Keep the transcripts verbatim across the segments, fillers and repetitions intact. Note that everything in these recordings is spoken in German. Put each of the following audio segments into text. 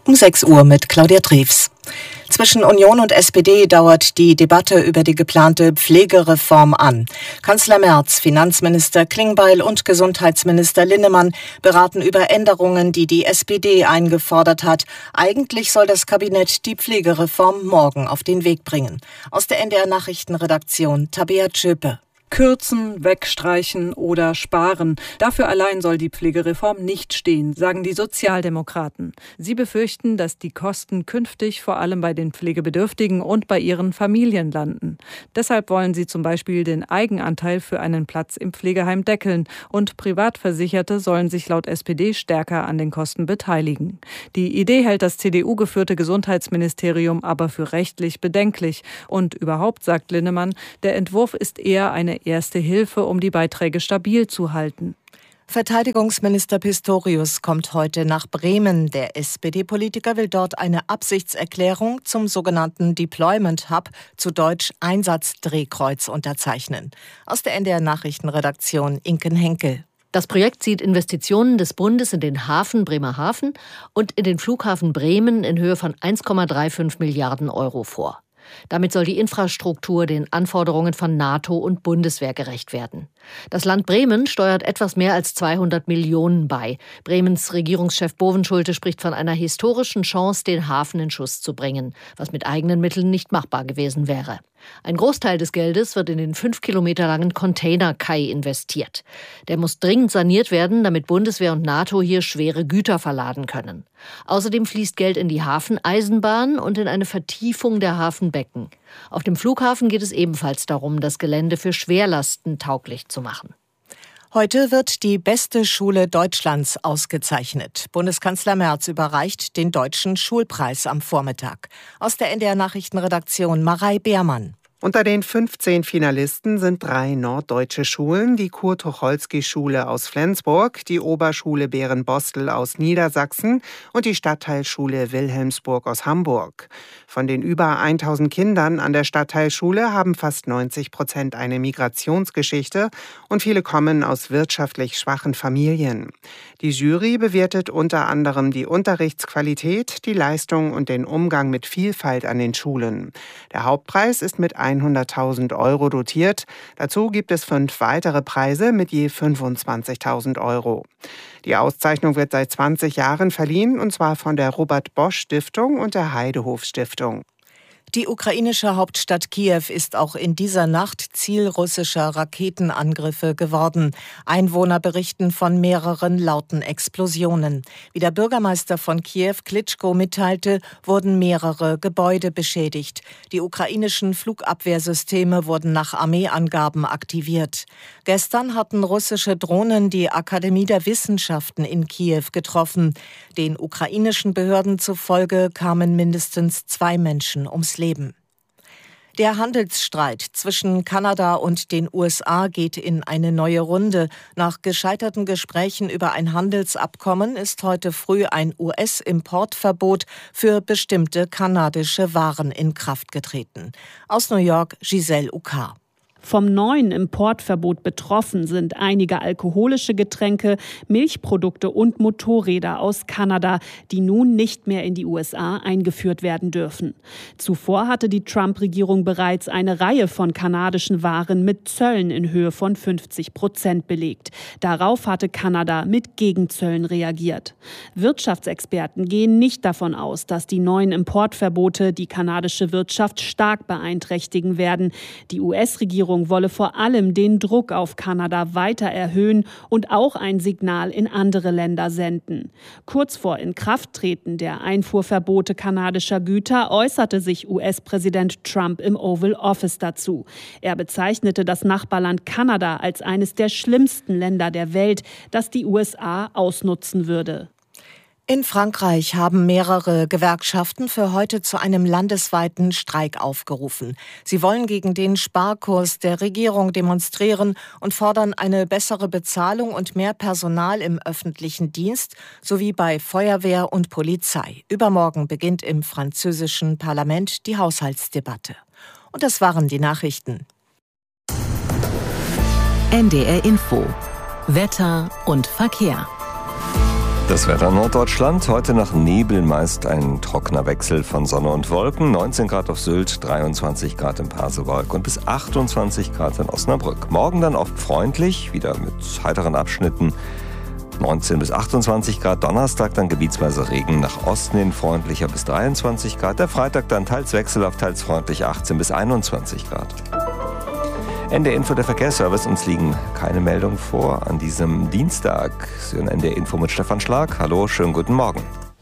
Um sechs Uhr mit Claudia Drews. Zwischen Union und S P D dauert die Debatte über die geplante Pflegereform an. Kanzler Merz, Finanzminister Klingbeil und Gesundheitsminister Linnemann beraten über Änderungen, die die S P D eingefordert hat. Eigentlich soll das Kabinett die Pflegereform morgen auf den Weg bringen. Aus der N D R-Nachrichtenredaktion Tabea Tschöpe. Kürzen, wegstreichen oder sparen. Dafür allein soll die Pflegereform nicht stehen, sagen die Sozialdemokraten. Sie befürchten, dass die Kosten künftig vor allem bei den Pflegebedürftigen und bei ihren Familien landen. Deshalb wollen sie zum Beispiel den Eigenanteil für einen Platz im Pflegeheim deckeln und Privatversicherte sollen sich laut S P D stärker an den Kosten beteiligen. Die Idee hält das C D U-geführte Gesundheitsministerium aber für rechtlich bedenklich. Und überhaupt, sagt Linnemann, der Entwurf ist eher eine erste Hilfe, um die Beiträge stabil zu halten. Verteidigungsminister Pistorius kommt heute nach Bremen. Der S P D-Politiker will dort eine Absichtserklärung zum sogenannten Deployment Hub, zu Deutsch Einsatzdrehkreuz, unterzeichnen. Aus der N D R-Nachrichtenredaktion Inken Henkel. Das Projekt sieht Investitionen des Bundes in den Hafen Bremerhaven und in den Flughafen Bremen in Höhe von eins Komma fünfunddreißig Milliarden Euro vor. Damit soll die Infrastruktur den Anforderungen von NATO und Bundeswehr gerecht werden. Das Land Bremen steuert etwas mehr als zweihundert Millionen bei. Bremens Regierungschef Bovenschulte spricht von einer historischen Chance, den Hafen in Schuss zu bringen, was mit eigenen Mitteln nicht machbar gewesen wäre. Ein Großteil des Geldes wird in den fünf Kilometer langen Containerkai investiert. Der muss dringend saniert werden, damit Bundeswehr und NATO hier schwere Güter verladen können. Außerdem fließt Geld in die Hafeneisenbahn und in eine Vertiefung der Hafenbecken. Auf dem Flughafen geht es ebenfalls darum, das Gelände für Schwerlasten tauglich zu machen. Heute wird die beste Schule Deutschlands ausgezeichnet. Bundeskanzler Merz überreicht den Deutschen Schulpreis am Vormittag. Aus der N D R-Nachrichtenredaktion Marei Beermann. Unter den fünfzehn Finalisten sind drei norddeutsche Schulen, die Kurt-Tucholsky-Schule aus Flensburg, die Oberschule Bärenbostel aus Niedersachsen und die Stadtteilschule Wilhelmsburg aus Hamburg. Von den über tausend Kindern an der Stadtteilschule haben fast neunzig Prozent eine Migrationsgeschichte und viele kommen aus wirtschaftlich schwachen Familien. Die Jury bewertet unter anderem die Unterrichtsqualität, die Leistung und den Umgang mit Vielfalt an den Schulen. Der Hauptpreis ist mit hunderttausend Euro dotiert. Dazu gibt es fünf weitere Preise mit je fünfundzwanzigtausend Euro. Die Auszeichnung wird seit zwanzig Jahren verliehen, und zwar von der Robert-Bosch-Stiftung und der Heidehof-Stiftung. Die ukrainische Hauptstadt Kiew ist auch in dieser Nacht Ziel russischer Raketenangriffe geworden. Einwohner berichten von mehreren lauten Explosionen. Wie der Bürgermeister von Kiew, Klitschko, mitteilte, wurden mehrere Gebäude beschädigt. Die ukrainischen Flugabwehrsysteme wurden nach Armeeangaben aktiviert. Gestern hatten russische Drohnen die Akademie der Wissenschaften in Kiew getroffen. Den ukrainischen Behörden zufolge kamen mindestens zwei Menschen ums Leben. Der Handelsstreit zwischen Kanada und den U S A geht in eine neue Runde. Nach gescheiterten Gesprächen über ein Handelsabkommen ist heute früh ein U S-Importverbot für bestimmte kanadische Waren in Kraft getreten. Aus New York, Giselle Ucar. Vom neuen Importverbot betroffen sind einige alkoholische Getränke, Milchprodukte und Motorräder aus Kanada, die nun nicht mehr in die U S A eingeführt werden dürfen. Zuvor hatte die Trump-Regierung bereits eine Reihe von kanadischen Waren mit Zöllen in Höhe von fünfzig Prozent belegt. Darauf hatte Kanada mit Gegenzöllen reagiert. Wirtschaftsexperten gehen nicht davon aus, dass die neuen Importverbote die kanadische Wirtschaft stark beeinträchtigen werden. Die U S-Regierung wolle vor allem den Druck auf Kanada weiter erhöhen und auch ein Signal in andere Länder senden. Kurz vor Inkrafttreten der Einfuhrverbote kanadischer Güter äußerte sich U S-Präsident Trump im Oval Office dazu. Er bezeichnete das Nachbarland Kanada als eines der schlimmsten Länder der Welt, das die U S A ausnutzen würde. In Frankreich haben mehrere Gewerkschaften für heute zu einem landesweiten Streik aufgerufen. Sie wollen gegen den Sparkurs der Regierung demonstrieren und fordern eine bessere Bezahlung und mehr Personal im öffentlichen Dienst sowie bei Feuerwehr und Polizei. Übermorgen beginnt im französischen Parlament die Haushaltsdebatte. Und das waren die Nachrichten. N D R Info. Wetter und Verkehr. Das Wetter in Norddeutschland, heute nach Nebel meist ein trockener Wechsel von Sonne und Wolken. neunzehn Grad auf Sylt, dreiundzwanzig Grad im Pasewalk und bis achtundzwanzig Grad in Osnabrück. Morgen dann oft freundlich, wieder mit heiteren Abschnitten. neunzehn bis achtundzwanzig Grad, Donnerstag dann gebietsweise Regen, nach Osten hin freundlicher bis dreiundzwanzig Grad. Der Freitag dann teils wechselhaft, teils freundlich achtzehn bis einundzwanzig Grad. N D R Info, der Verkehrsservice. Uns liegen keine Meldungen vor an diesem Dienstag. Sie hören N D R Info mit Stefan Schlag. Hallo, schönen guten Morgen.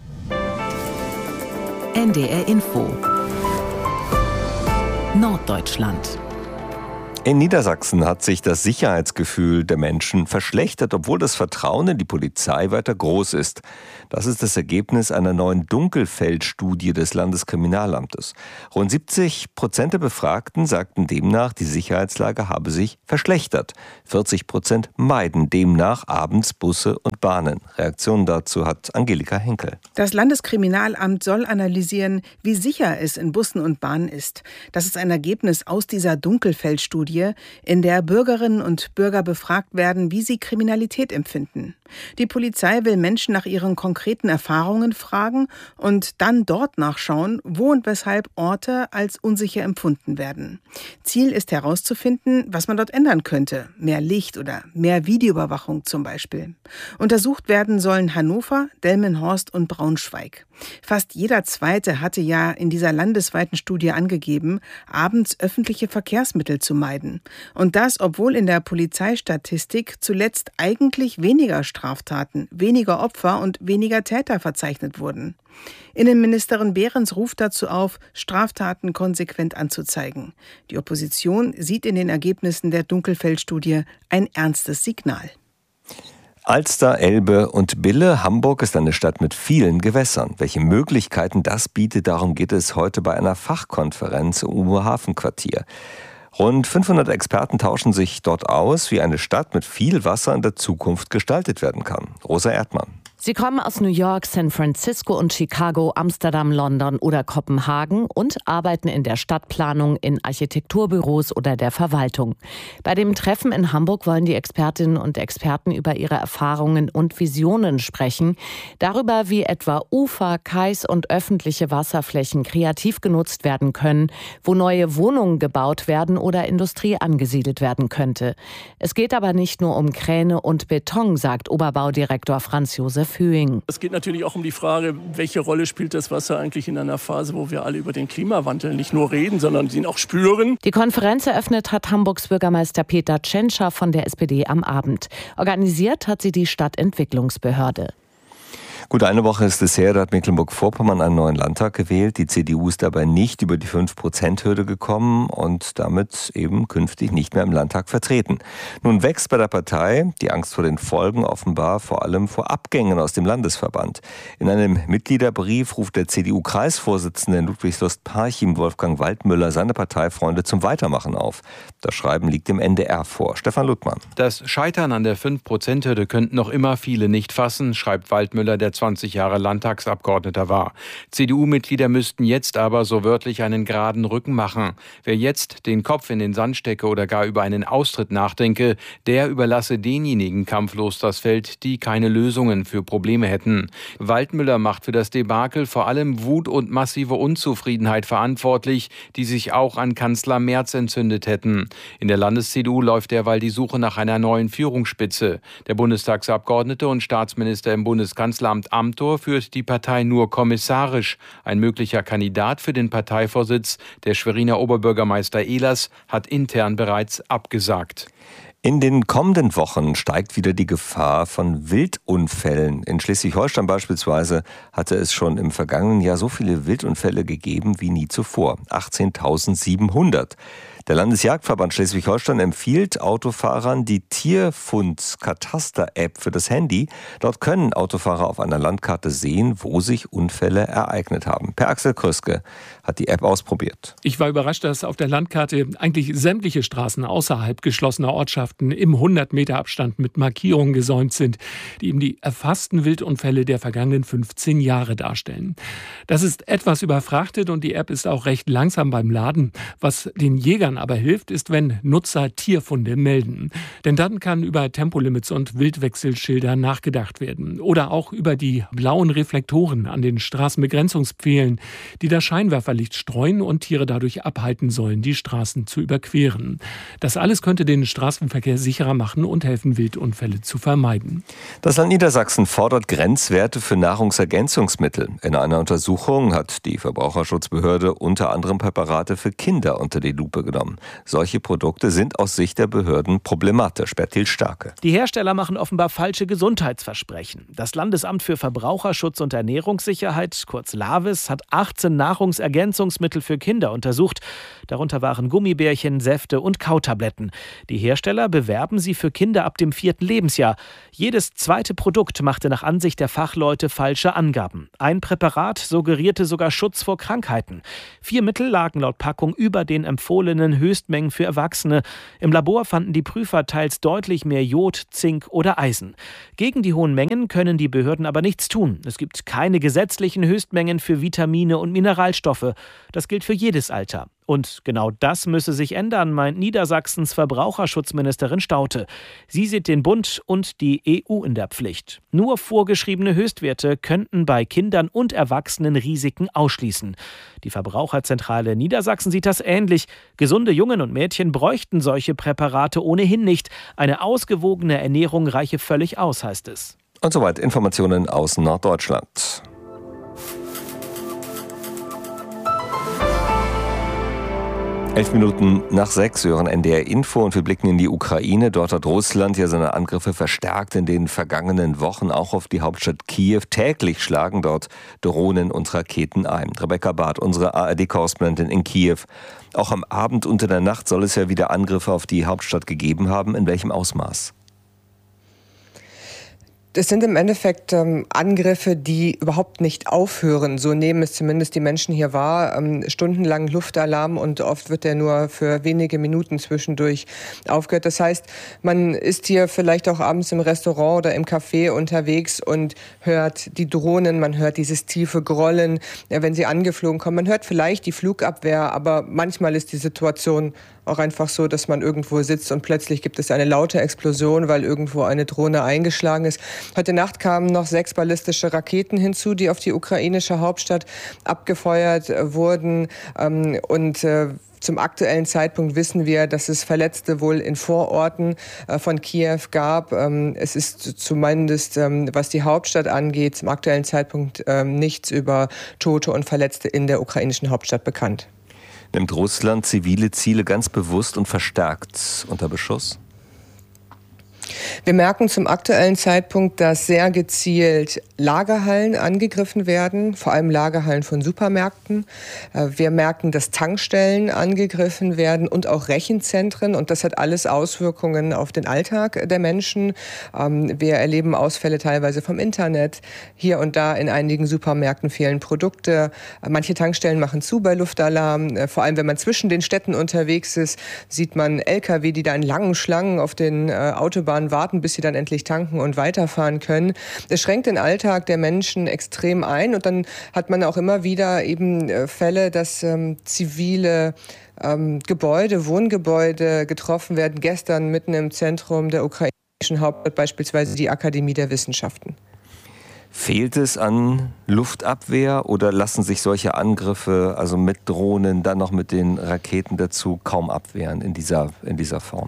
N D R Info Norddeutschland. In Niedersachsen hat sich das Sicherheitsgefühl der Menschen verschlechtert, obwohl das Vertrauen in die Polizei weiter groß ist. Das ist das Ergebnis einer neuen Dunkelfeldstudie des Landeskriminalamtes. Rund siebzig Prozent der Befragten sagten demnach, die Sicherheitslage habe sich verschlechtert. vierzig Prozent meiden demnach abends Busse und Bahnen. Reaktionen dazu hat Angelika Henkel. Das Landeskriminalamt soll analysieren, wie sicher es in Bussen und Bahnen ist. Das ist ein Ergebnis aus dieser Dunkelfeldstudie, in der Bürgerinnen und Bürger befragt werden, wie sie Kriminalität empfinden. Die Polizei will Menschen nach ihren konkreten Erfahrungen fragen und dann dort nachschauen, wo und weshalb Orte als unsicher empfunden werden. Ziel ist herauszufinden, was man dort ändern könnte. Mehr Licht oder mehr Videoüberwachung zum Beispiel. Untersucht werden sollen Hannover, Delmenhorst und Braunschweig. Fast jeder Zweite hatte ja in dieser landesweiten Studie angegeben, abends öffentliche Verkehrsmittel zu meiden. Und das, obwohl in der Polizeistatistik zuletzt eigentlich weniger Straftaten, weniger Opfer und weniger Täter verzeichnet wurden. Innenministerin Behrens ruft dazu auf, Straftaten konsequent anzuzeigen. Die Opposition sieht in den Ergebnissen der Dunkelfeldstudie ein ernstes Signal. Alster, Elbe und Bille. Hamburg ist eine Stadt mit vielen Gewässern. Welche Möglichkeiten das bietet, darum geht es heute bei einer Fachkonferenz im U M O-Hafenquartier. Rund fünfhundert Experten tauschen sich dort aus, wie eine Stadt mit viel Wasser in der Zukunft gestaltet werden kann. Rosa Erdmann. Sie kommen aus New York, San Francisco und Chicago, Amsterdam, London oder Kopenhagen und arbeiten in der Stadtplanung, in Architekturbüros oder der Verwaltung. Bei dem Treffen in Hamburg wollen die Expertinnen und Experten über ihre Erfahrungen und Visionen sprechen. Darüber, wie etwa Ufer, Kais und öffentliche Wasserflächen kreativ genutzt werden können, wo neue Wohnungen gebaut werden oder Industrie angesiedelt werden könnte. Es geht aber nicht nur um Kräne und Beton, sagt Oberbaudirektor Franz Josef Hüing. Es geht natürlich auch um die Frage, welche Rolle spielt das Wasser eigentlich in einer Phase, wo wir alle über den Klimawandel nicht nur reden, sondern ihn auch spüren. Die Konferenz eröffnet hat Hamburgs Bürgermeister Peter Tschentscher von der S P D am Abend. Organisiert hat sie die Stadtentwicklungsbehörde. Gut, eine Woche ist es her, da hat Mecklenburg-Vorpommern einen neuen Landtag gewählt. Die C D U ist dabei nicht über die fünf Prozent Hürde gekommen und damit eben künftig nicht mehr im Landtag vertreten. Nun wächst bei der Partei die Angst vor den Folgen offenbar vor allem vor Abgängen aus dem Landesverband. In einem Mitgliederbrief ruft der C D U-Kreisvorsitzende in Ludwigslust-Parchim, Wolfgang Waldmüller, seine Parteifreunde zum Weitermachen auf. Das Schreiben liegt dem N D R vor. Stefan Luttmann. Das Scheitern an der fünf Prozent Hürde könnten noch immer viele nicht fassen, schreibt Waldmüller, der zwanzig Jahre Landtagsabgeordneter war. C D U-Mitglieder müssten jetzt aber so wörtlich einen geraden Rücken machen. Wer jetzt den Kopf in den Sand stecke oder gar über einen Austritt nachdenke, der überlasse denjenigen kampflos das Feld, die keine Lösungen für Probleme hätten. Waldmüller macht für das Debakel vor allem Wut und massive Unzufriedenheit verantwortlich, die sich auch an Kanzler Merz entzündet hätten. In der Landes-C D U läuft derweil die Suche nach einer neuen Führungsspitze. Der Bundestagsabgeordnete und Staatsminister im Bundeskanzleramt Amthor führt die Partei nur kommissarisch. Ein möglicher Kandidat für den Parteivorsitz, der Schweriner Oberbürgermeister Ehlers, hat intern bereits abgesagt. In den kommenden Wochen steigt wieder die Gefahr von Wildunfällen. In Schleswig-Holstein beispielsweise hatte es schon im vergangenen Jahr so viele Wildunfälle gegeben wie nie zuvor. achtzehntausendsiebenhundert. Der Landesjagdverband Schleswig-Holstein empfiehlt Autofahrern die Tierfund-Kataster-App für das Handy. Dort können Autofahrer auf einer Landkarte sehen, wo sich Unfälle ereignet haben. Per Axel Krüske hat die App ausprobiert. Ich war überrascht, dass auf der Landkarte eigentlich sämtliche Straßen außerhalb geschlossener Ortschaften im hundert Meter Abstand mit Markierungen gesäumt sind, die eben die erfassten Wildunfälle der vergangenen fünfzehn Jahre darstellen. Das ist etwas überfrachtet und die App ist auch recht langsam beim Laden, was den Jägern dann aber hilft, ist, wenn Nutzer Tierfunde melden. Denn dann kann über Tempolimits und Wildwechselschilder nachgedacht werden. Oder auch über die blauen Reflektoren an den Straßenbegrenzungspfählen, die das Scheinwerferlicht streuen und Tiere dadurch abhalten sollen, die Straßen zu überqueren. Das alles könnte den Straßenverkehr sicherer machen und helfen, Wildunfälle zu vermeiden. Das Land Niedersachsen fordert Grenzwerte für Nahrungsergänzungsmittel. In einer Untersuchung hat die Verbraucherschutzbehörde unter anderem Präparate für Kinder unter die Lupe genommen. Solche Produkte sind aus Sicht der Behörden problematisch. Bertil Starke. Die Hersteller machen offenbar falsche Gesundheitsversprechen. Das Landesamt für Verbraucherschutz und Ernährungssicherheit, kurz LAVES, hat achtzehn Nahrungsergänzungsmittel für Kinder untersucht. Darunter waren Gummibärchen, Säfte und Kautabletten. Die Hersteller bewerben sie für Kinder ab dem vierten Lebensjahr. Jedes zweite Produkt machte nach Ansicht der Fachleute falsche Angaben. Ein Präparat suggerierte sogar Schutz vor Krankheiten. Vier Mittel lagen laut Packung über den empfohlenen Höchstmengen für Erwachsene. Im Labor fanden die Prüfer teils deutlich mehr Jod, Zink oder Eisen. Gegen die hohen Mengen können die Behörden aber nichts tun. Es gibt keine gesetzlichen Höchstmengen für Vitamine und Mineralstoffe. Das gilt für jedes Alter. Und genau das müsse sich ändern, meint Niedersachsens Verbraucherschutzministerin Staudte. Sie sieht den Bund und die E U in der Pflicht. Nur vorgeschriebene Höchstwerte könnten bei Kindern und Erwachsenen Risiken ausschließen. Die Verbraucherzentrale Niedersachsen sieht das ähnlich. Gesunde Jungen und Mädchen bräuchten solche Präparate ohnehin nicht. Eine ausgewogene Ernährung reiche völlig aus, heißt es. Und soweit Informationen aus Norddeutschland. Elf Minuten nach sechs hören N D R Info und wir blicken in die Ukraine. Dort hat Russland ja seine Angriffe verstärkt in den vergangenen Wochen, auch auf die Hauptstadt Kiew. Täglich schlagen dort Drohnen und Raketen ein. Rebecca Barth, unsere A R D-Korrespondentin in Kiew. Auch am Abend und in der Nacht soll es ja wieder Angriffe auf die Hauptstadt gegeben haben. In welchem Ausmaß? Es sind im Endeffekt ähm, Angriffe, die überhaupt nicht aufhören. So nehmen es zumindest die Menschen hier wahr. Ähm, stundenlang Luftalarm und oft wird der nur für wenige Minuten zwischendurch aufgehört. Das heißt, man ist hier vielleicht auch abends im Restaurant oder im Café unterwegs und hört die Drohnen, man hört dieses tiefe Grollen, ja, wenn sie angeflogen kommen. Man hört vielleicht die Flugabwehr, aber manchmal ist die Situation auch einfach so, dass man irgendwo sitzt und plötzlich gibt es eine laute Explosion, weil irgendwo eine Drohne eingeschlagen ist. Heute Nacht kamen noch sechs ballistische Raketen hinzu, die auf die ukrainische Hauptstadt abgefeuert wurden. Und zum aktuellen Zeitpunkt wissen wir, dass es Verletzte wohl in Vororten von Kiew gab. Es ist zumindest, was die Hauptstadt angeht, zum aktuellen Zeitpunkt nichts über Tote und Verletzte in der ukrainischen Hauptstadt bekannt. Nimmt Russland zivile Ziele ganz bewusst und verstärkt unter Beschuss? Wir merken zum aktuellen Zeitpunkt, dass sehr gezielt Lagerhallen angegriffen werden, vor allem Lagerhallen von Supermärkten. Wir merken, dass Tankstellen angegriffen werden und auch Rechenzentren. Und das hat alles Auswirkungen auf den Alltag der Menschen. Wir erleben Ausfälle teilweise vom Internet. Hier und da in einigen Supermärkten fehlen Produkte. Manche Tankstellen machen zu bei Luftalarm. Vor allem, wenn man zwischen den Städten unterwegs ist, sieht man L K W, die da in langen Schlangen auf den Autobahnen warten, bis sie dann endlich tanken und weiterfahren können. Es schränkt den Alltag der Menschen extrem ein und dann hat man auch immer wieder eben Fälle, dass ähm, zivile ähm, Gebäude, Wohngebäude getroffen werden. Gestern mitten im Zentrum der ukrainischen Hauptstadt beispielsweise die Akademie der Wissenschaften. Fehlt es an Luftabwehr oder lassen sich solche Angriffe, also mit Drohnen, dann noch mit den Raketen dazu, kaum abwehren in dieser, in dieser Form?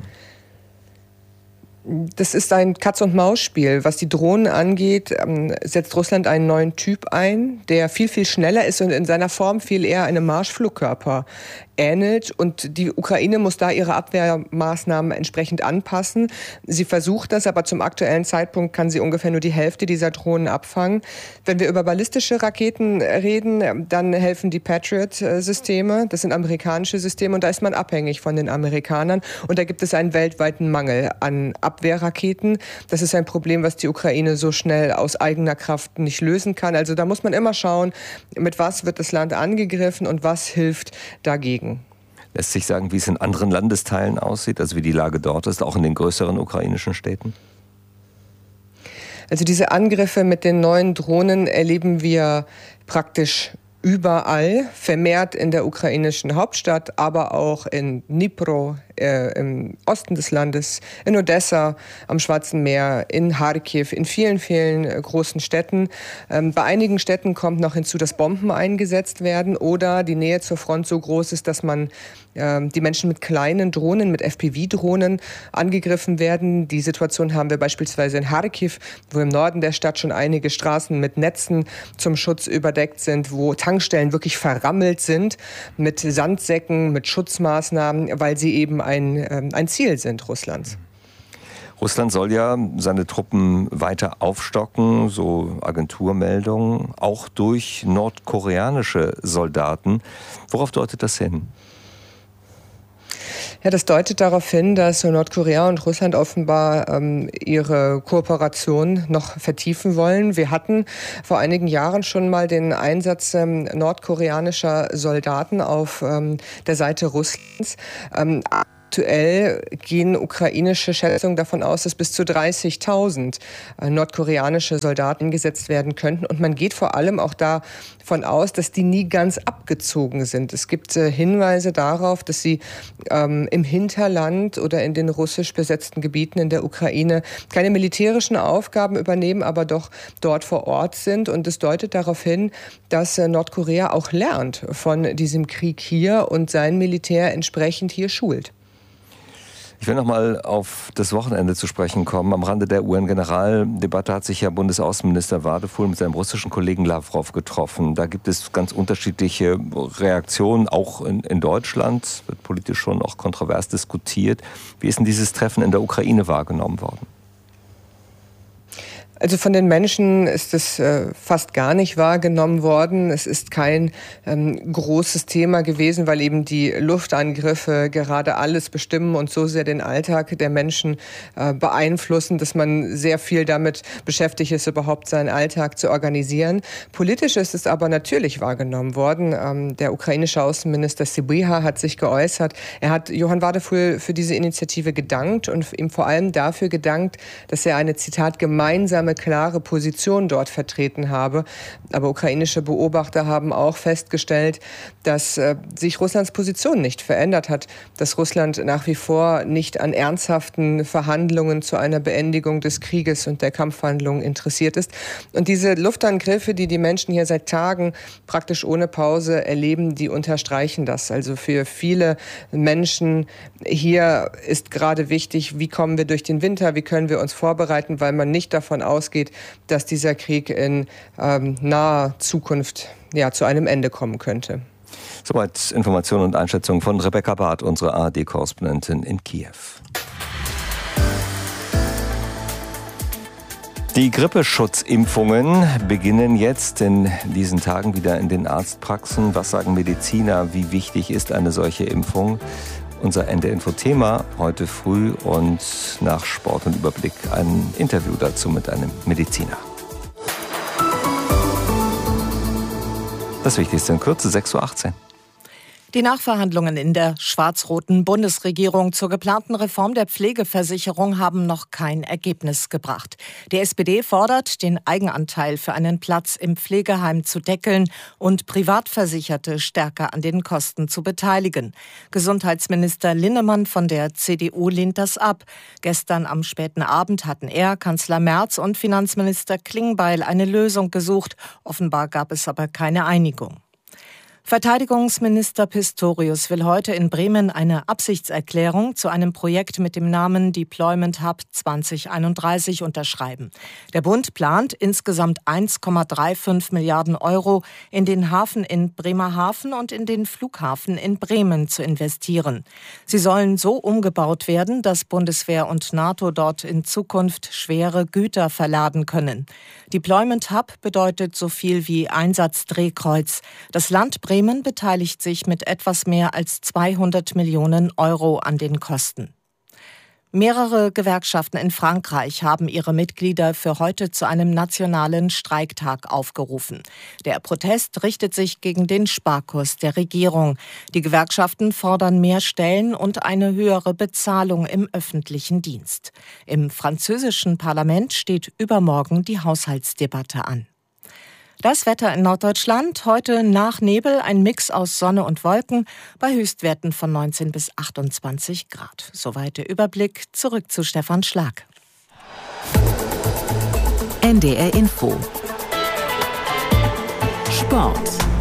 Das ist ein Katz-und-Maus-Spiel. Was die Drohnen angeht, setzt Russland einen neuen Typ ein, der viel, viel schneller ist und in seiner Form viel eher einem Marschflugkörper ähnelt. Und die Ukraine muss da ihre Abwehrmaßnahmen entsprechend anpassen. Sie versucht das, aber zum aktuellen Zeitpunkt kann sie ungefähr nur die Hälfte dieser Drohnen abfangen. Wenn wir über ballistische Raketen reden, dann helfen die Patriot-Systeme. Das sind amerikanische Systeme und da ist man abhängig von den Amerikanern. Und da gibt es einen weltweiten Mangel an Abwehrraketen. Das ist ein Problem, was die Ukraine so schnell aus eigener Kraft nicht lösen kann. Also da muss man immer schauen, mit was wird das Land angegriffen und was hilft dagegen. Lässt sich sagen, wie es in anderen Landesteilen aussieht, also wie die Lage dort ist, auch in den größeren ukrainischen Städten? Also diese Angriffe mit den neuen Drohnen erleben wir praktisch überall, vermehrt in der ukrainischen Hauptstadt, aber auch in Dnipro, äh, im Osten des Landes, in Odessa, am Schwarzen Meer, in Kharkiv, in vielen, vielen äh, großen Städten. Ähm, bei einigen Städten kommt noch hinzu, dass Bomben eingesetzt werden oder die Nähe zur Front so groß ist, dass man äh, die Menschen mit kleinen Drohnen, mit F P V-Drohnen angegriffen werden. Die Situation haben wir beispielsweise in Kharkiv, wo im Norden der Stadt schon einige Straßen mit Netzen zum Schutz überdeckt sind, wo Tankstellen wirklich verrammelt sind mit Sandsäcken, mit Schutzmaßnahmen, weil sie eben ein, äh, ein Ziel sind Russlands. Russland soll ja seine Truppen weiter aufstocken, so Agenturmeldungen, auch durch nordkoreanische Soldaten. Worauf deutet das hin? Ja, das deutet darauf hin, dass Nordkorea und Russland offenbar ähm, ihre Kooperation noch vertiefen wollen. Wir hatten vor einigen Jahren schon mal den Einsatz ähm, nordkoreanischer Soldaten auf ähm, der Seite Russlands. Ähm, Aktuell gehen ukrainische Schätzungen davon aus, dass bis zu dreißigtausend nordkoreanische Soldaten eingesetzt werden könnten. Und man geht vor allem auch davon aus, dass die nie ganz abgezogen sind. Es gibt äh, Hinweise darauf, dass sie ähm, im Hinterland oder in den russisch besetzten Gebieten in der Ukraine keine militärischen Aufgaben übernehmen, aber doch dort vor Ort sind. Und es deutet darauf hin, dass äh, Nordkorea auch lernt von diesem Krieg hier und sein Militär entsprechend hier schult. Ich will noch mal auf das Wochenende zu sprechen kommen. Am Rande der U N-Generaldebatte hat sich ja Bundesaußenminister Wadefuhl mit seinem russischen Kollegen Lawrow getroffen. Da gibt es ganz unterschiedliche Reaktionen, auch in, in Deutschland. Wird politisch schon auch kontrovers diskutiert. Wie ist denn dieses Treffen in der Ukraine wahrgenommen worden? Also von den Menschen ist es äh, fast gar nicht wahrgenommen worden. Es ist kein ähm, großes Thema gewesen, weil eben die Luftangriffe gerade alles bestimmen und so sehr den Alltag der Menschen äh, beeinflussen, dass man sehr viel damit beschäftigt ist, überhaupt seinen Alltag zu organisieren. Politisch ist es aber natürlich wahrgenommen worden. Ähm, der ukrainische Außenminister Sybiha hat sich geäußert. Er hat Johann Wadefuhl für diese Initiative gedankt und ihm vor allem dafür gedankt, dass er eine, Zitat, gemeinsame klare Position dort vertreten habe. Aber ukrainische Beobachter haben auch festgestellt, dass äh, sich Russlands Position nicht verändert hat, dass Russland nach wie vor nicht an ernsthaften Verhandlungen zu einer Beendigung des Krieges und der Kampfhandlungen interessiert ist. Und diese Luftangriffe, die die Menschen hier seit Tagen praktisch ohne Pause erleben, die unterstreichen das. Also für viele Menschen hier ist gerade wichtig, wie kommen wir durch den Winter, wie können wir uns vorbereiten, weil man nicht davon ausgeht, dass dieser Krieg in ähm, naher Zukunft ja, zu einem Ende kommen könnte. Soweit Informationen und Einschätzungen von Rebecca Barth, unsere A R D-Korrespondentin in Kiew. Die Grippeschutzimpfungen beginnen jetzt in diesen Tagen wieder in den Arztpraxen. Was sagen Mediziner? Wie wichtig ist eine solche Impfung? Unser N D R-Info-Thema heute früh und nach Sport und Überblick ein Interview dazu mit einem Mediziner. Das Wichtigste in Kürze, sechs Uhr achtzehn. Die Nachverhandlungen in der schwarz-roten Bundesregierung zur geplanten Reform der Pflegeversicherung haben noch kein Ergebnis gebracht. Die S P D fordert, den Eigenanteil für einen Platz im Pflegeheim zu deckeln und Privatversicherte stärker an den Kosten zu beteiligen. Gesundheitsminister Linnemann von der C D U lehnt das ab. Gestern am späten Abend hatten er, Kanzler Merz und Finanzminister Klingbeil eine Lösung gesucht. Offenbar gab es aber keine Einigung. Verteidigungsminister Pistorius will heute in Bremen eine Absichtserklärung zu einem Projekt mit dem Namen Deployment Hub zwanzig einunddreißig unterschreiben. Der Bund plant, insgesamt eins Komma fünfunddreißig Milliarden Euro in den Hafen in Bremerhaven und in den Flughafen in Bremen zu investieren. Sie sollen so umgebaut werden, dass Bundeswehr und NATO dort in Zukunft schwere Güter verladen können. Deployment Hub bedeutet so viel wie Einsatzdrehkreuz. Das Land Bremen Bremen beteiligt sich mit etwas mehr als zweihundert Millionen Euro an den Kosten. Mehrere Gewerkschaften in Frankreich haben ihre Mitglieder für heute zu einem nationalen Streiktag aufgerufen. Der Protest richtet sich gegen den Sparkurs der Regierung. Die Gewerkschaften fordern mehr Stellen und eine höhere Bezahlung im öffentlichen Dienst. Im französischen Parlament steht übermorgen die Haushaltsdebatte an. Das Wetter in Norddeutschland. Heute nach Nebel ein Mix aus Sonne und Wolken bei Höchstwerten von neunzehn bis achtundzwanzig Grad. Soweit der Überblick. Zurück zu Stefan Schlag. N D R Info. Sport.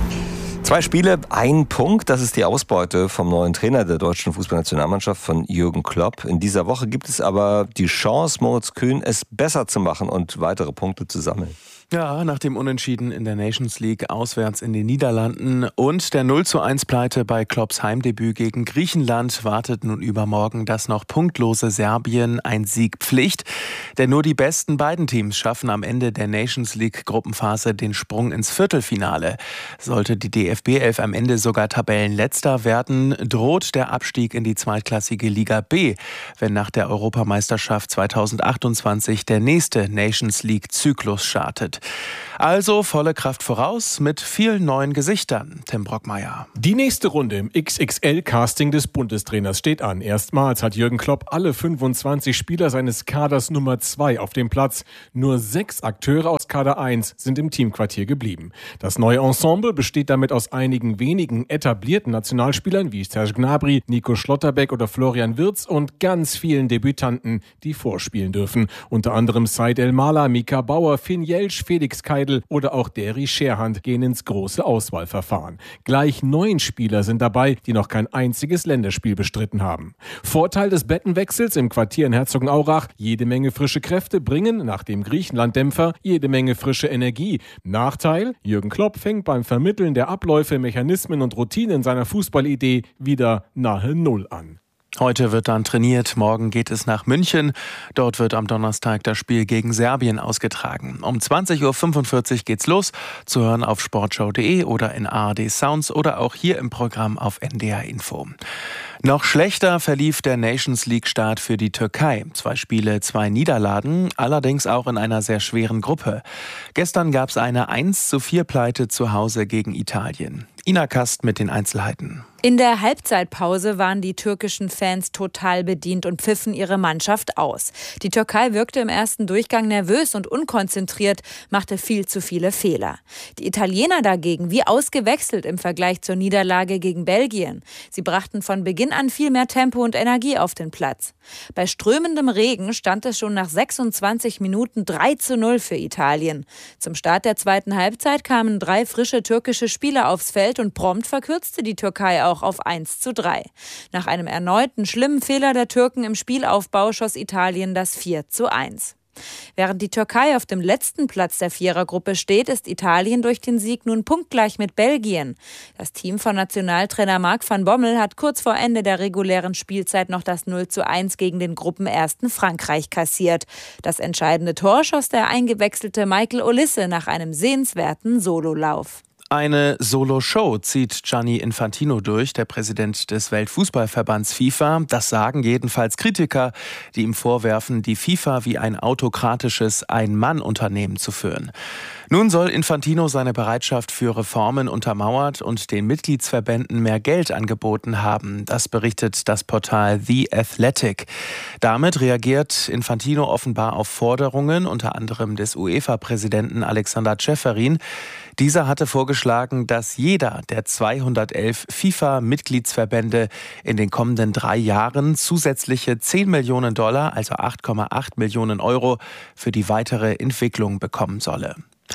Zwei Spiele, ein Punkt. Das ist die Ausbeute vom neuen Trainer der deutschen Fußballnationalmannschaft, von Jürgen Klopp. In dieser Woche gibt es aber die Chance, Moritz Kühn es besser zu machen und weitere Punkte zu sammeln. Ja, nach dem Unentschieden in der Nations League auswärts in den Niederlanden und der null zu eins Pleite bei Klopps Heimdebüt gegen Griechenland wartet nun übermorgen das noch punktlose Serbien ein Sieg Pflicht. Denn nur die besten beiden Teams schaffen am Ende der Nations League Gruppenphase den Sprung ins Viertelfinale. Sollte die D F B elf am Ende sogar Tabellenletzter werden, droht der Abstieg in die zweitklassige Liga B, wenn nach der Europameisterschaft zweitausendachtundzwanzig der nächste Nations League Zyklus startet. Also volle Kraft voraus mit vielen neuen Gesichtern. Tim Brockmeier. Die nächste Runde im X X L-Casting des Bundestrainers steht an. Erstmals hat Jürgen Klopp alle fünfundzwanzig Spieler seines Kaders Nummer zwei auf dem Platz. Nur sechs Akteure aus Kader eins sind im Teamquartier geblieben. Das neue Ensemble besteht damit aus einigen wenigen etablierten Nationalspielern wie Serge Gnabry, Nico Schlotterbeck oder Florian Wirtz und ganz vielen Debütanten, die vorspielen dürfen. Unter anderem Said El-Mala, Mika Bauer, Finn Jelsch, Felix Keidel oder auch Derry Scherhand gehen ins große Auswahlverfahren. Gleich neun Spieler sind dabei, die noch kein einziges Länderspiel bestritten haben. Vorteil des Bettenwechsels im Quartier in Herzogenaurach: jede Menge frische Kräfte bringen nach dem Griechenland-Dämpfer jede Menge frische Energie. Nachteil: Jürgen Klopp fängt beim Vermitteln der Abläufe, Mechanismen und Routinen seiner Fußballidee wieder nahe Null an. Heute wird dann trainiert, morgen geht es nach München. Dort wird am Donnerstag das Spiel gegen Serbien ausgetragen. Um zwanzig Uhr fünfundvierzig geht's los, zu hören auf sportschau punkt de oder in A R D Sounds oder auch hier im Programm auf N D R Info. Noch schlechter verlief der Nations League Start für die Türkei. Zwei Spiele, zwei Niederlagen, allerdings auch in einer sehr schweren Gruppe. Gestern gab es eine eins zu vier Pleite zu Hause gegen Italien. Ina Kast mit den Einzelheiten. In der Halbzeitpause waren die türkischen Fans total bedient und pfiffen ihre Mannschaft aus. Die Türkei wirkte im ersten Durchgang nervös und unkonzentriert, machte viel zu viele Fehler. Die Italiener dagegen wie ausgewechselt im Vergleich zur Niederlage gegen Belgien. Sie brachten von Beginn an viel mehr Tempo und Energie auf den Platz. Bei strömendem Regen stand es schon nach sechsundzwanzig Minuten drei zu null für Italien. Zum Start der zweiten Halbzeit kamen drei frische türkische Spieler aufs Feld und prompt verkürzte die Türkei auch auf eins zu drei. Nach einem erneuten schlimmen Fehler der Türken im Spielaufbau schoss Italien das vier zu eins. Während die Türkei auf dem letzten Platz der Vierergruppe steht, ist Italien durch den Sieg nun punktgleich mit Belgien. Das Team von Nationaltrainer Marc van Bommel hat kurz vor Ende der regulären Spielzeit noch das null zu eins gegen den Gruppenersten Frankreich kassiert. Das entscheidende Tor schoss der eingewechselte Michael Olise nach einem sehenswerten Sololauf. Eine Solo-Show zieht Gianni Infantino durch, der Präsident des Weltfußballverbands FIFA. Das sagen jedenfalls Kritiker, die ihm vorwerfen, die FIFA wie ein autokratisches Ein-Mann-Unternehmen zu führen. Nun soll Infantino seine Bereitschaft für Reformen untermauert und den Mitgliedsverbänden mehr Geld angeboten haben. Das berichtet das Portal The Athletic. Damit reagiert Infantino offenbar auf Forderungen, unter anderem des UEFA-Präsidenten Alexander Ceferin. Dieser hatte vorgeschlagen, dass jeder der zweihundertelf FIFA-Mitgliedsverbände in den kommenden drei Jahren zusätzliche zehn Millionen Dollar, also acht Komma acht Millionen Euro, für die weitere Entwicklung bekommen solle.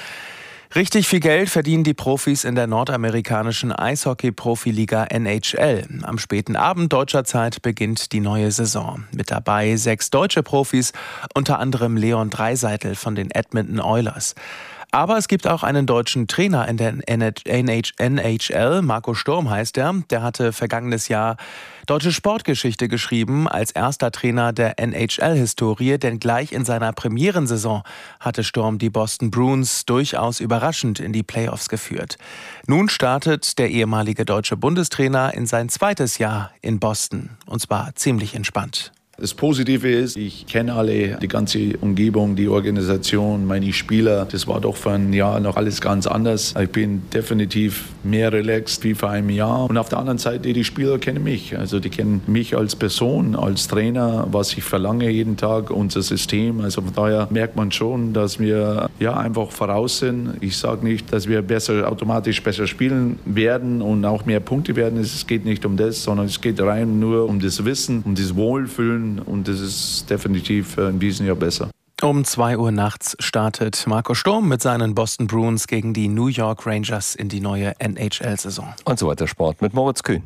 Richtig viel Geld verdienen die Profis in der nordamerikanischen Eishockey-Profiliga N H L. Am späten Abend deutscher Zeit beginnt die neue Saison. Mit dabei sechs deutsche Profis, unter anderem Leon Draisaitl von den Edmonton Oilers. Aber es gibt auch einen deutschen Trainer in der N H L, Marco Sturm heißt er. Der hatte vergangenes Jahr deutsche Sportgeschichte geschrieben als erster Trainer der N H L-Historie, denn gleich in seiner Premierensaison hatte Sturm die Boston Bruins durchaus überraschend in die Playoffs geführt. Nun startet der ehemalige deutsche Bundestrainer in sein zweites Jahr in Boston, und zwar ziemlich entspannt. Das Positive ist, ich kenne alle, die ganze Umgebung, die Organisation, meine Spieler. Das war doch vor einem Jahr noch alles ganz anders. Ich bin definitiv mehr relaxed wie vor einem Jahr. Und auf der anderen Seite, die Spieler kennen mich. Also die kennen mich als Person, als Trainer, was ich verlange jeden Tag, unser System. Also von daher merkt man schon, dass wir ja einfach voraus sind. Ich sage nicht, dass wir besser, automatisch besser spielen werden und auch mehr Punkte werden. Es geht nicht um das, sondern es geht rein nur um das Wissen, um das Wohlfühlen und das ist definitiv in diesem Jahr besser. Um zwei Uhr nachts startet Marco Sturm mit seinen Boston Bruins gegen die New York Rangers in die neue N H L-Saison. Und so weiter Sport mit Moritz Kühn.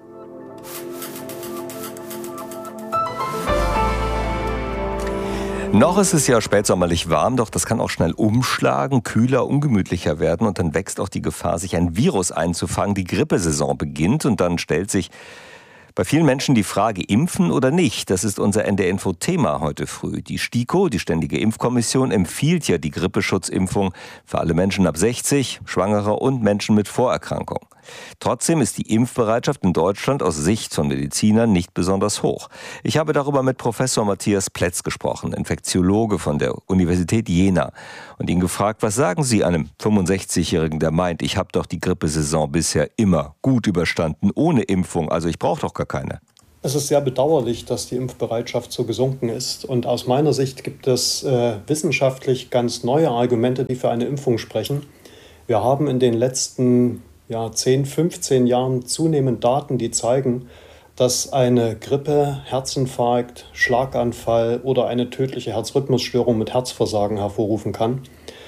Noch ist es ja spätsommerlich warm, doch das kann auch schnell umschlagen, kühler, ungemütlicher werden und dann wächst auch die Gefahr, sich ein Virus einzufangen. Die Grippesaison beginnt und dann stellt sich bei vielen Menschen die Frage, impfen oder nicht. Das ist unser N D R-Info-Thema heute früh. Die STIKO, die Ständige Impfkommission, empfiehlt ja die Grippeschutzimpfung für alle Menschen ab sechzig, Schwangere und Menschen mit Vorerkrankung. Trotzdem ist die Impfbereitschaft in Deutschland aus Sicht von Medizinern nicht besonders hoch. Ich habe darüber mit Professor Matthias Plätz gesprochen, Infektiologe von der Universität Jena, und ihn gefragt, was sagen Sie einem fünfundsechzigjährigen, der meint, ich habe doch die Grippesaison bisher immer gut überstanden, ohne Impfung, also ich brauche doch gar keine. Es ist sehr bedauerlich, dass die Impfbereitschaft so gesunken ist. Und aus meiner Sicht gibt es äh, wissenschaftlich ganz neue Argumente, die für eine Impfung sprechen. Wir haben in den letzten ja, zehn, fünfzehn Jahren zunehmend Daten, die zeigen, dass eine Grippe, Herzinfarkt, Schlaganfall oder eine tödliche Herzrhythmusstörung mit Herzversagen hervorrufen kann.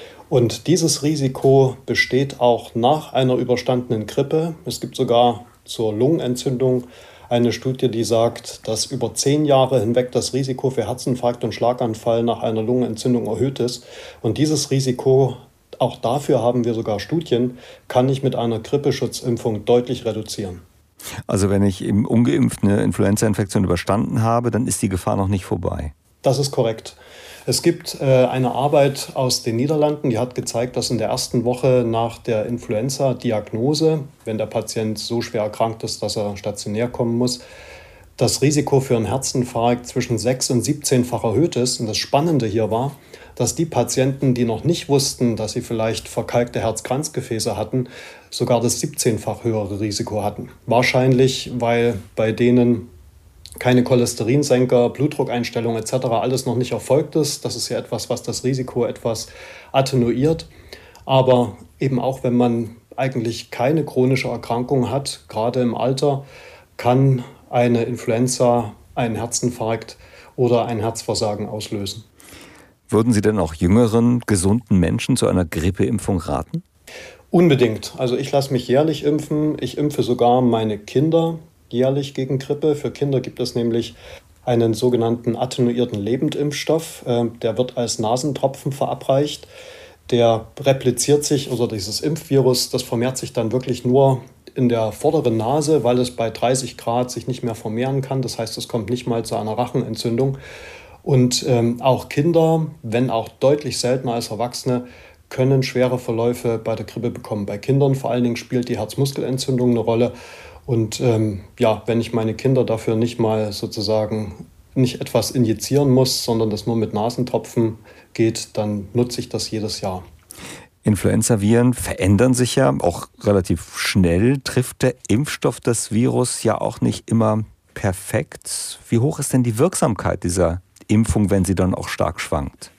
Und dieses Risiko besteht auch nach einer überstandenen Grippe. Es gibt sogar zur Lungenentzündung eine Studie, die sagt, dass über zehn Jahre hinweg das Risiko für Herzinfarkt und Schlaganfall nach einer Lungenentzündung erhöht ist. Und dieses Risiko, auch dafür haben wir sogar Studien, kann ich mit einer Grippeschutzimpfung deutlich reduzieren. Also wenn ich eben ungeimpft eine Influenza-Infektion überstanden habe, dann ist die Gefahr noch nicht vorbei. Das ist korrekt. Es gibt äh, eine Arbeit aus den Niederlanden, die hat gezeigt, dass in der ersten Woche nach der Influenza-Diagnose, wenn der Patient so schwer erkrankt ist, dass er stationär kommen muss, das Risiko für einen Herzinfarkt zwischen sechs- und siebzehnfach erhöht ist. Und das Spannende hier war, dass die Patienten, die noch nicht wussten, dass sie vielleicht verkalkte Herzkranzgefäße hatten, sogar das siebzehnfach höhere Risiko hatten. Wahrscheinlich, weil bei denen keine Cholesterinsenker, Blutdruckeinstellung et cetera alles noch nicht erfolgt ist. Das ist ja etwas, was das Risiko etwas attenuiert. Aber eben auch, wenn man eigentlich keine chronische Erkrankung hat, gerade im Alter, kann eine Influenza einen Herzinfarkt oder ein Herzversagen auslösen. Würden Sie denn auch jüngeren, gesunden Menschen zu einer Grippeimpfung raten? Unbedingt. Also ich lasse mich jährlich impfen. Ich impfe sogar meine Kinder jährlich gegen Grippe. Für Kinder gibt es nämlich einen sogenannten attenuierten Lebendimpfstoff. Der wird als Nasentropfen verabreicht. Der repliziert sich, also dieses Impfvirus, das vermehrt sich dann wirklich nur in der vorderen Nase, weil es bei dreißig Grad sich nicht mehr vermehren kann. Das heißt, es kommt nicht mal zu einer Rachenentzündung. Und ähm, auch Kinder, wenn auch deutlich seltener als Erwachsene, können schwere Verläufe bei der Grippe bekommen. Bei Kindern vor allen Dingen spielt die Herzmuskelentzündung eine Rolle. Und ähm, ja, wenn ich meine Kinder dafür nicht mal sozusagen nicht etwas injizieren muss, sondern das nur mit Nasentropfen geht, dann nutze ich das jedes Jahr. Influenza-Viren verändern sich ja auch relativ schnell. Trifft der Impfstoff das Virus ja auch nicht immer perfekt? Wie hoch ist denn die Wirksamkeit dieser Impfung, wenn sie dann auch stark schwankt?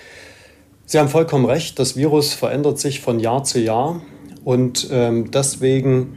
Sie haben vollkommen recht. Das Virus verändert sich von Jahr zu Jahr und ähm, deswegen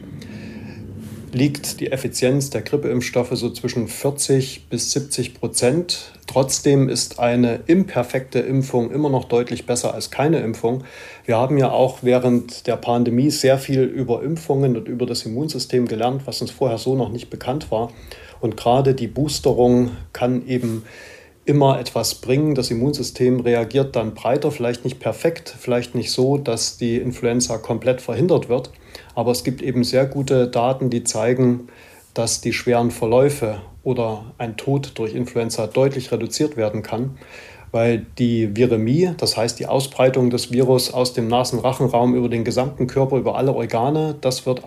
liegt die Effizienz der Grippeimpfstoffe so zwischen vierzig bis siebzig Prozent. Trotzdem ist eine imperfekte Impfung immer noch deutlich besser als keine Impfung. Wir haben ja auch während der Pandemie sehr viel über Impfungen und über das Immunsystem gelernt, was uns vorher so noch nicht bekannt war. Und gerade die Boosterung kann eben immer etwas bringen. Das Immunsystem reagiert dann breiter, vielleicht nicht perfekt, vielleicht nicht so, dass die Influenza komplett verhindert wird. Aber es gibt eben sehr gute Daten, die zeigen, dass die schweren Verläufe oder ein Tod durch Influenza deutlich reduziert werden kann, weil die Viremie, das heißt die Ausbreitung des Virus aus dem Nasen-Rachenraum über den gesamten Körper, über alle Organe, das wird auch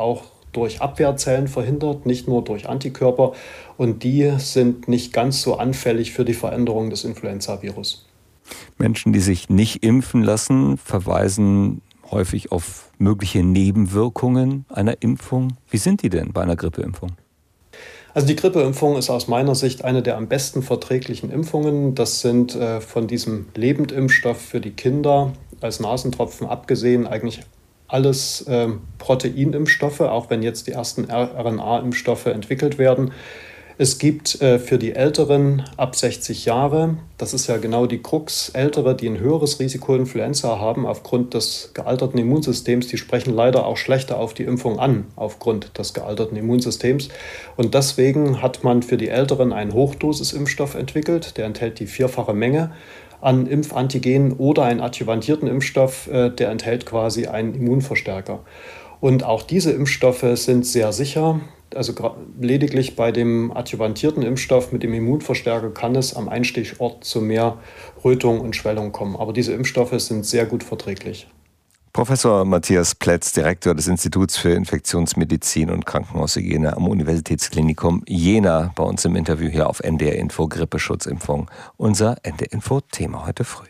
durch Abwehrzellen verhindert, nicht nur durch Antikörper. Und die sind nicht ganz so anfällig für die Veränderung des Influenza-Virus. Menschen, die sich nicht impfen lassen, verweisen häufig auf mögliche Nebenwirkungen einer Impfung. Wie sind die denn bei einer Grippeimpfung? Also die Grippeimpfung ist aus meiner Sicht eine der am besten verträglichen Impfungen. Das sind äh, von diesem Lebendimpfstoff für die Kinder als Nasentropfen abgesehen eigentlich alles äh, Proteinimpfstoffe, auch wenn jetzt die ersten R N A-Impfstoffe entwickelt werden. Es gibt äh, für die Älteren ab sechzig Jahre, das ist ja genau die Krux, Ältere, die ein höheres Risiko Influenza haben aufgrund des gealterten Immunsystems, die sprechen leider auch schlechter auf die Impfung an, aufgrund des gealterten Immunsystems. Und deswegen hat man für die Älteren einen Hochdosisimpfstoff entwickelt, der enthält die vierfache Menge an Impfantigenen oder einen adjuvantierten Impfstoff, äh, der enthält quasi einen Immunverstärker. Und auch diese Impfstoffe sind sehr sicher. Also lediglich bei dem adjuvantierten Impfstoff mit dem Immunverstärker kann es am Einstichort zu mehr Rötung und Schwellung kommen. Aber diese Impfstoffe sind sehr gut verträglich. Professor Matthias Plätz, Direktor des Instituts für Infektionsmedizin und Krankenhaushygiene am Universitätsklinikum Jena, bei uns im Interview hier auf N D R Info Grippeschutzimpfung. Unser N D R Info Thema heute früh.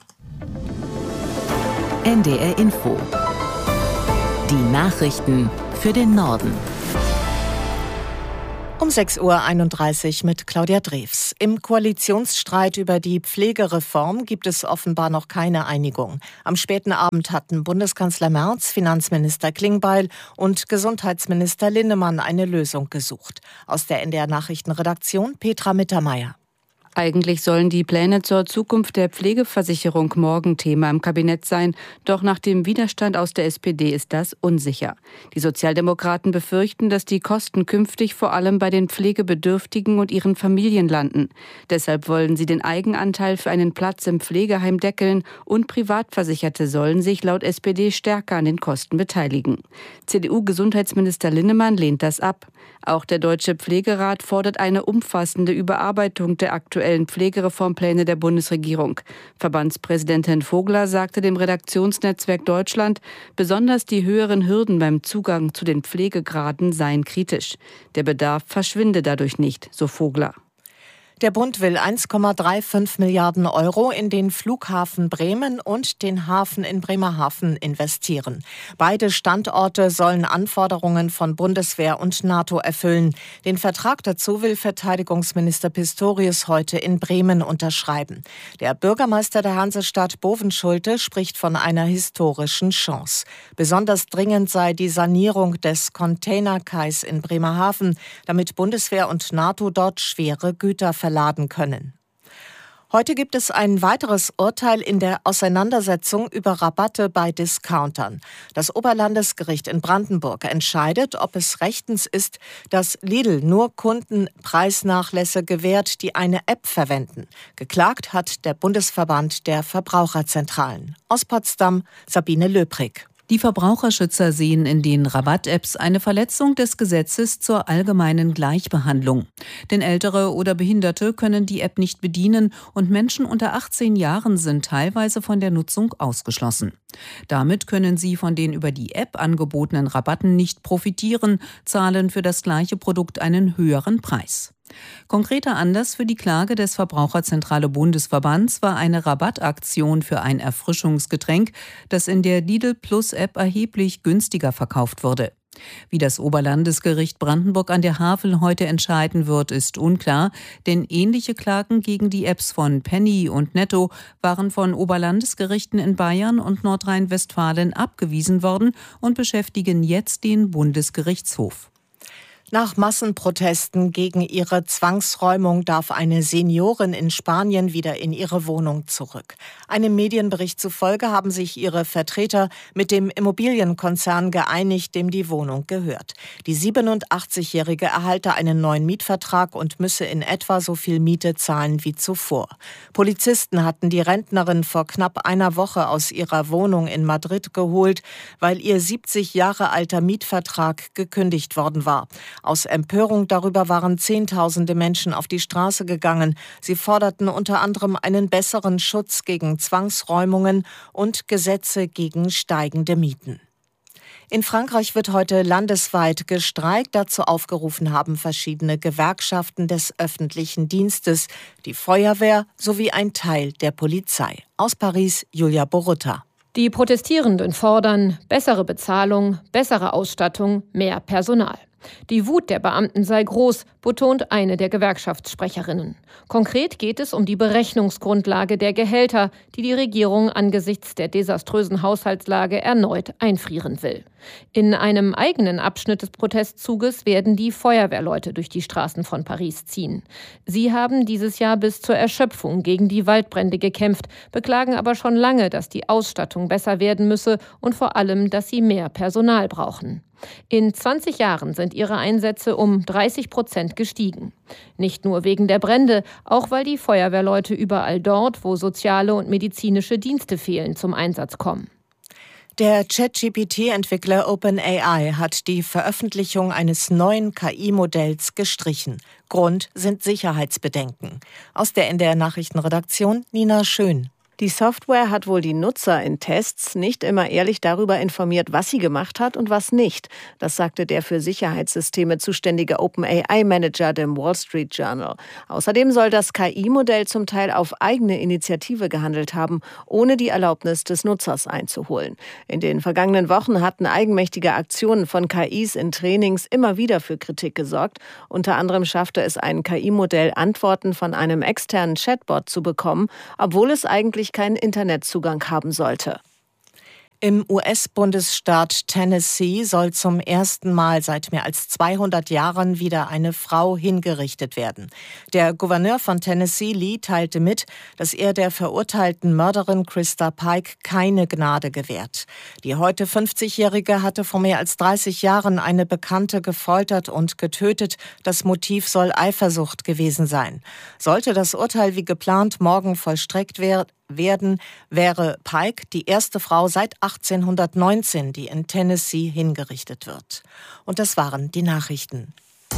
N D R Info. Die Nachrichten für den Norden. Um sechs Uhr einunddreißig mit Claudia Drews. Im Koalitionsstreit über die Pflegereform gibt es offenbar noch keine Einigung. Am späten Abend hatten Bundeskanzler Merz, Finanzminister Klingbeil und Gesundheitsminister Linnemann eine Lösung gesucht. Aus der N D R-Nachrichtenredaktion Petra Mittermeier. Eigentlich sollen die Pläne zur Zukunft der Pflegeversicherung morgen Thema im Kabinett sein. Doch nach dem Widerstand aus der S P D ist das unsicher. Die Sozialdemokraten befürchten, dass die Kosten künftig vor allem bei den Pflegebedürftigen und ihren Familien landen. Deshalb wollen sie den Eigenanteil für einen Platz im Pflegeheim deckeln und Privatversicherte sollen sich laut S P D stärker an den Kosten beteiligen. C D U-Gesundheitsminister Linnemann lehnt das ab. Auch der Deutsche Pflegerat fordert eine umfassende Überarbeitung der aktuellen Pflegereformpläne der Bundesregierung. Verbandspräsidentin Vogler sagte dem Redaktionsnetzwerk Deutschland, besonders die höheren Hürden beim Zugang zu den Pflegegraden seien kritisch. Der Bedarf verschwinde dadurch nicht, so Vogler. Der Bund will eins Komma fünfunddreißig Milliarden Euro in den Flughafen Bremen und den Hafen in Bremerhaven investieren. Beide Standorte sollen Anforderungen von Bundeswehr und NATO erfüllen. Den Vertrag dazu will Verteidigungsminister Pistorius heute in Bremen unterschreiben. Der Bürgermeister der Hansestadt Bovenschulte spricht von einer historischen Chance. Besonders dringend sei die Sanierung des Containerkais in Bremerhaven, damit Bundeswehr und NATO dort schwere Güter verladen können. Heute gibt es ein weiteres Urteil in der Auseinandersetzung über Rabatte bei Discountern. Das Oberlandesgericht in Brandenburg entscheidet, ob es rechtens ist, dass Lidl nur Kunden Preisnachlässe gewährt, die eine App verwenden. Geklagt hat der Bundesverband der Verbraucherzentralen. Aus Potsdam Sabine Löbrig. Die Verbraucherschützer sehen in den Rabatt-Apps eine Verletzung des Gesetzes zur allgemeinen Gleichbehandlung. Denn Ältere oder Behinderte können die App nicht bedienen und Menschen unter achtzehn Jahren sind teilweise von der Nutzung ausgeschlossen. Damit können sie von den über die App angebotenen Rabatten nicht profitieren, zahlen für das gleiche Produkt einen höheren Preis. Konkreter Anlass für die Klage des Verbraucherzentrale Bundesverbands war eine Rabattaktion für ein Erfrischungsgetränk, das in der Lidl Plus App erheblich günstiger verkauft wurde. Wie das Oberlandesgericht Brandenburg an der Havel heute entscheiden wird, ist unklar, denn ähnliche Klagen gegen die Apps von Penny und Netto waren von Oberlandesgerichten in Bayern und Nordrhein-Westfalen abgewiesen worden und beschäftigen jetzt den Bundesgerichtshof. Nach Massenprotesten gegen ihre Zwangsräumung darf eine Seniorin in Spanien wieder in ihre Wohnung zurück. Einem Medienbericht zufolge haben sich ihre Vertreter mit dem Immobilienkonzern geeinigt, dem die Wohnung gehört. Die siebenundachtzigjährige erhalte einen neuen Mietvertrag und müsse in etwa so viel Miete zahlen wie zuvor. Polizisten hatten die Rentnerin vor knapp einer Woche aus ihrer Wohnung in Madrid geholt, weil ihr siebzig Jahre alter Mietvertrag gekündigt worden war. Aus Empörung darüber waren Zehntausende Menschen auf die Straße gegangen. Sie forderten unter anderem einen besseren Schutz gegen Zwangsräumungen und Gesetze gegen steigende Mieten. In Frankreich wird heute landesweit gestreikt. Dazu aufgerufen haben verschiedene Gewerkschaften des öffentlichen Dienstes, die Feuerwehr sowie ein Teil der Polizei. Aus Paris, Julia Borutta. Die Protestierenden fordern bessere Bezahlung, bessere Ausstattung, mehr Personal. Die Wut der Beamten sei groß, betont eine der Gewerkschaftssprecherinnen. Konkret geht es um die Berechnungsgrundlage der Gehälter, die die Regierung angesichts der desaströsen Haushaltslage erneut einfrieren will. In einem eigenen Abschnitt des Protestzuges werden die Feuerwehrleute durch die Straßen von Paris ziehen. Sie haben dieses Jahr bis zur Erschöpfung gegen die Waldbrände gekämpft, beklagen aber schon lange, dass die Ausstattung besser werden müsse und vor allem, dass sie mehr Personal brauchen. In zwanzig Jahren sind ihre Einsätze um dreißig Prozent gestiegen. Nicht nur wegen der Brände, auch weil die Feuerwehrleute überall dort, wo soziale und medizinische Dienste fehlen, zum Einsatz kommen. Der ChatGPT T-Entwickler OpenAI hat die Veröffentlichung eines neuen K I-Modells gestrichen. Grund sind Sicherheitsbedenken. Aus der N D R-Nachrichtenredaktion Nina Schön. Die Software hat wohl die Nutzer in Tests nicht immer ehrlich darüber informiert, was sie gemacht hat und was nicht. Das sagte der für Sicherheitssysteme zuständige OpenAI-Manager dem Wall Street Journal. Außerdem soll das K I-Modell zum Teil auf eigene Initiative gehandelt haben, ohne die Erlaubnis des Nutzers einzuholen. In den vergangenen Wochen hatten eigenmächtige Aktionen von K Is in Trainings immer wieder für Kritik gesorgt. Unter anderem schaffte es ein K I-Modell, Antworten von einem externen Chatbot zu bekommen, obwohl es eigentlich keinen Internetzugang haben sollte. Im U S-Bundesstaat Tennessee soll zum ersten Mal seit mehr als zweihundert Jahren wieder eine Frau hingerichtet werden. Der Gouverneur von Tennessee, Lee, teilte mit, dass er der verurteilten Mörderin Krista Pike keine Gnade gewährt. Die heute fünfzigjährige hatte vor mehr als dreißig Jahren eine Bekannte gefoltert und getötet. Das Motiv soll Eifersucht gewesen sein. Sollte das Urteil wie geplant morgen vollstreckt werden, werden, wäre Pike die erste Frau seit achtzehnhundertneunzehn, die in Tennessee hingerichtet wird. Und das waren die Nachrichten.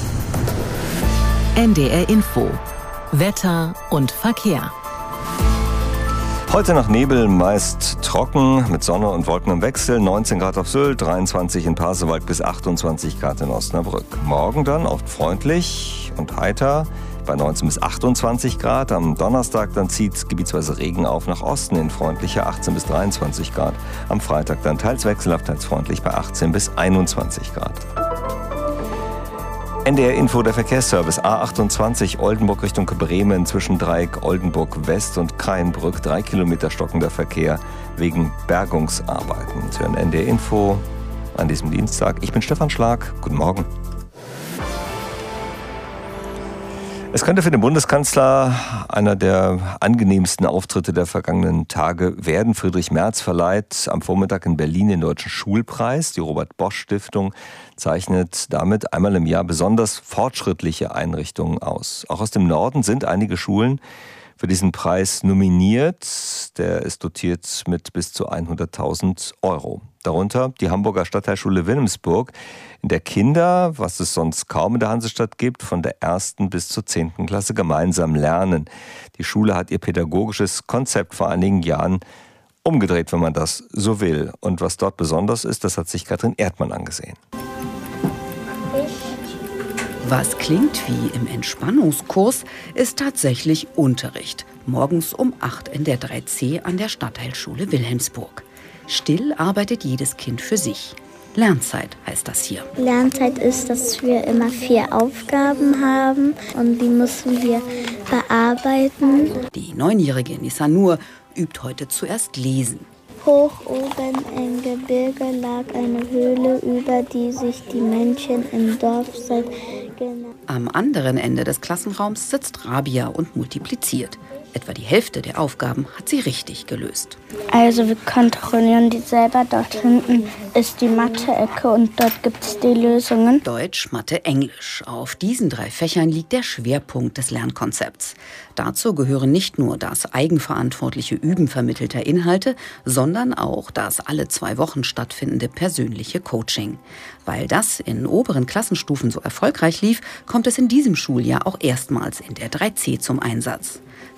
N D R Info. Wetter und Verkehr. Heute nach Nebel meist trocken, mit Sonne und Wolken im Wechsel. neunzehn Grad auf Sylt, dreiundzwanzig in Pasewalk bis achtundzwanzig Grad in Osnabrück. Morgen dann oft freundlich und heiter, bei neunzehn bis achtundzwanzig Grad. Am Donnerstag dann zieht gebietsweise Regen auf nach Osten in freundliche achtzehn bis dreiundzwanzig Grad. Am Freitag dann teils wechselhaft, teils freundlich bei achtzehn bis einundzwanzig Grad. N D R Info, der Verkehrsservice A achtundzwanzig Oldenburg Richtung Bremen zwischen Dreieck Oldenburg West und Kreienbrück. Drei Kilometer stockender Verkehr wegen Bergungsarbeiten. Sie hören N D R Info an diesem Dienstag. Ich bin Stefan Schlag. Guten Morgen. Es könnte für den Bundeskanzler einer der angenehmsten Auftritte der vergangenen Tage werden. Friedrich Merz verleiht am Vormittag in Berlin den Deutschen Schulpreis. Die Robert-Bosch-Stiftung zeichnet damit einmal im Jahr besonders fortschrittliche Einrichtungen aus. Auch aus dem Norden sind einige Schulen für diesen Preis nominiert. Der ist dotiert mit bis zu hunderttausend Euro. Darunter die Hamburger Stadtteilschule Wilhelmsburg, in der Kinder, was es sonst kaum in der Hansestadt gibt, von der ersten bis zur zehnten Klasse gemeinsam lernen. Die Schule hat ihr pädagogisches Konzept vor einigen Jahren umgedreht, wenn man das so will. Und was dort besonders ist, das hat sich Katrin Erdmann angesehen. Was klingt wie im Entspannungskurs, ist tatsächlich Unterricht. Morgens um acht in der drei C an der Stadtteilschule Wilhelmsburg. Still arbeitet jedes Kind für sich. Lernzeit heißt das hier. Lernzeit ist, dass wir immer vier Aufgaben haben und die müssen wir bearbeiten. Die neunjährige Nisanur übt heute zuerst Lesen. Hoch oben im Gebirge lag eine Höhle, über die sich die Menschen im Dorf seit genau. Am anderen Ende des Klassenraums sitzt Rabia und multipliziert. Etwa die Hälfte der Aufgaben hat sie richtig gelöst. Also wir kontrollieren die selber. Dort hinten ist die Mathe-Ecke und dort gibt es die Lösungen. Deutsch, Mathe, Englisch. Auf diesen drei Fächern liegt der Schwerpunkt des Lernkonzepts. Dazu gehören nicht nur das eigenverantwortliche Üben vermittelter Inhalte, sondern auch das alle zwei Wochen stattfindende persönliche Coaching. Weil das in oberen Klassenstufen so erfolgreich lief, kommt es in diesem Schuljahr auch erstmals in der drei C zum Einsatz.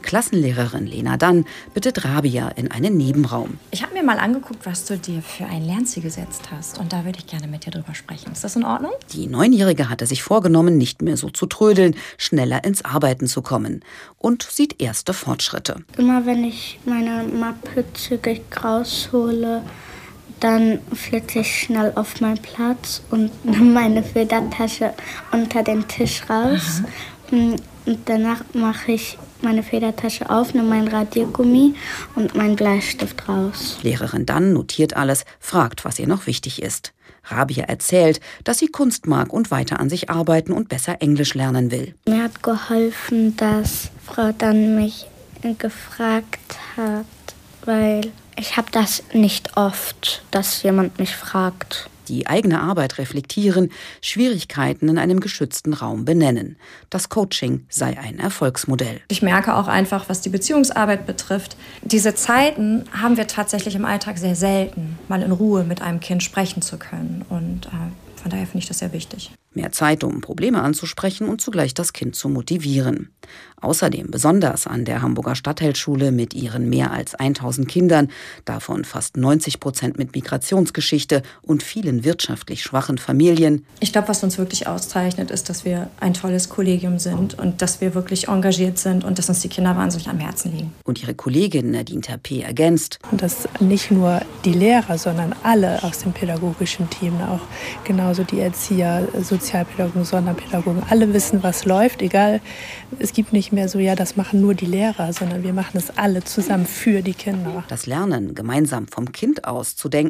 Klassenlehrerin Lena Dann bittet Rabia in einen Nebenraum. Ich habe mir mal angeguckt, was du dir für ein Lernziel gesetzt hast. Und da würde ich gerne mit dir drüber sprechen. Ist das in Ordnung? Die Neunjährige hatte sich vorgenommen, nicht mehr so zu trödeln, schneller ins Arbeiten zu kommen. Und sieht erste Fortschritte. Immer wenn ich meine Mappe zügig raushole, dann flitze ich schnell auf meinen Platz und nehme meine Federtasche unter den Tisch raus. Mhm. Und danach mache ich meine Federtasche auf, nehme mein Radiergummi und meinen Bleistift raus. Lehrerin Dann notiert alles, fragt, was ihr noch wichtig ist. Rabia erzählt, dass sie Kunst mag und weiter an sich arbeiten und besser Englisch lernen will. Mir hat geholfen, dass Frau Dann mich gefragt hat, weil ich habe das nicht oft, dass jemand mich fragt. Die eigene Arbeit reflektieren, Schwierigkeiten in einem geschützten Raum benennen. Das Coaching sei ein Erfolgsmodell. Ich merke auch einfach, was die Beziehungsarbeit betrifft, diese Zeiten haben wir tatsächlich im Alltag sehr selten, mal in Ruhe mit einem Kind sprechen zu können. Und äh, von daher finde ich das sehr wichtig. Mehr Zeit, um Probleme anzusprechen und zugleich das Kind zu motivieren. Außerdem besonders an der Hamburger Stadtteilschule mit ihren mehr als tausend Kindern, davon fast neunzig Prozent mit Migrationsgeschichte und vielen wirtschaftlich schwachen Familien. Ich glaube, was uns wirklich auszeichnet, ist, dass wir ein tolles Kollegium sind und dass wir wirklich engagiert sind und dass uns die Kinder wahnsinnig am Herzen liegen. Und ihre Kollegin Nadine Terpé ergänzt. Und dass nicht nur die Lehrer, sondern alle aus dem pädagogischen Team, auch genauso die Erzieher, Sozialpädagogen, Sonderpädagogen, alle wissen, was läuft, egal, es gibt nicht mehr so, ja, das machen nur die Lehrer, sondern wir machen es alle zusammen für die Kinder. Das Lernen, gemeinsam vom Kind aus zu denken,